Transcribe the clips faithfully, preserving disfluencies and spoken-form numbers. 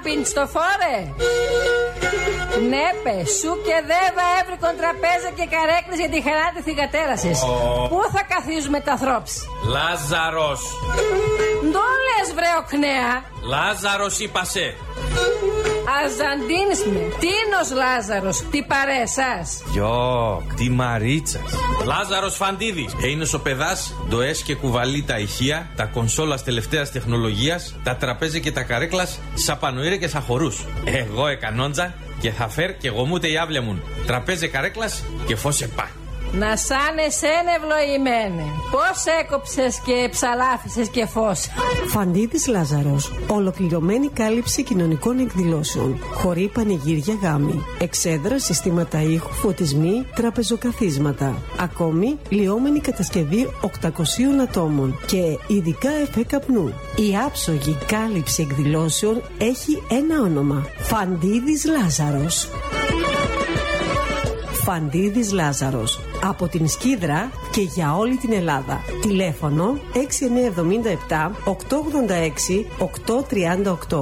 πιντστοφόρε. Ναι, πε, σου και δέβα έβρικον τραπέζα και καρέκλες για τη χαρά τη θυγατέρασης. Oh. Πού θα καθίζουμε τα θρόψη? Λάζαρος. Ντο λες βρε οκνέα. Λάζαρος είπασε. Αζαντίνης με. Τίνος Λάζαρος. Τι παρέσας. Γιω, τι Μαρίτσας. Λάζαρος Φαντίδης. Έινος ο παιδάς, ντοές και κουβαλεί τα ηχεία, τα κονσόλας τελευταίας τεχνολογίας, τα τραπέζια και τα καρέκλας, σαπανοήρε και σαχωρούς. Εγώ εκανόντζα και θα φέρ και γομούτε η άβλια μου. Τραπέζια καρέκλας και φως επά. Να σαν εσένα ευλογημένε. Πώς έκοψες και ψαλάφισες και φως. Φαντίδης Λάζαρος. Ολοκληρωμένη κάλυψη κοινωνικών εκδηλώσεων. Χωρί πανηγύρια γάμοι. Εξέδρα, συστήματα ήχου, φωτισμοί, τραπεζοκαθίσματα. Ακόμη, λιώμενη κατασκευή οκτακοσίων ατόμων και ειδικά εφέ καπνού. Η άψογη κάλυψη εκδηλώσεων έχει ένα όνομα. Φαντίδης Λάζαρος. Φαντίδης Λάζαρος. Από την Σκύδρα και για όλη την Ελλάδα. Τηλέφωνο έξι εννιά εβδομήντα επτά οκτακόσια ογδόντα έξι οκτακόσια τριάντα οκτώ.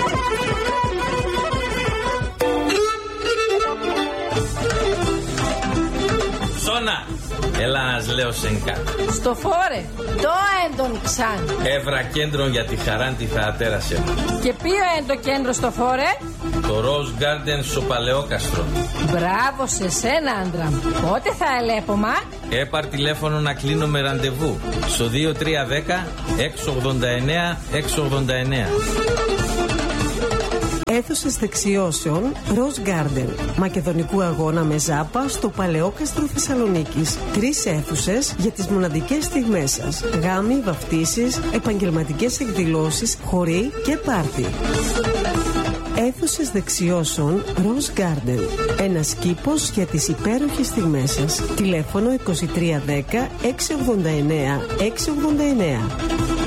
Σώνα! Έλα να λέω σενκά. Στο φόρε, το έντον ξάν. Έβρα κέντρο για τη χαράντη θεατέρασε. Και ποιο έντο κέντρο στο φόρε? Το Rose Garden στο Παλαιόκαστρο. Μπράβο σε σένα, άντρα. Πότε θα ελέπομα? Έπαρ τηλέφωνο να κλείνω με ραντεβού στο δύο τρία ένα μηδέν έξι ογδόντα εννέα έξι ογδόντα εννέα. Αίθουσες δεξιώσεων Rose Garden. Μακεδονικού αγώνα με ζάπα στο Παλαιόκαστρο Θεσσαλονίκης. Τρεις αίθουσες για τις μοναδικές στιγμές σας. Γάμοι, βαφτίσεις, επαγγελματικές εκδηλώσεις, χοροί και πάρτι. Αίθουσες δεξιώσεων Rose Garden. Ένας κήπος για τις υπέροχες στιγμές σας. Τηλέφωνο είκοσι τρία δέκα έξι ογδόντα εννέα έξι ογδόντα εννέα.